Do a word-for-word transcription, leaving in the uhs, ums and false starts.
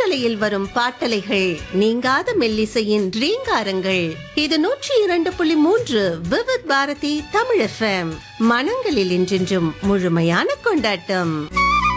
காற்றலையில் வரும் பாட்டலைகள் நீங்காத மெல்லிசையின் ரீங்காரங்கள். இது நூற்றி இரண்டு புள்ளி மூன்று விவித் பாரதி தமிழ் எஃப்எம். மனங்களில் என்றென்றும் முழுமையான கொண்டாட்டம்.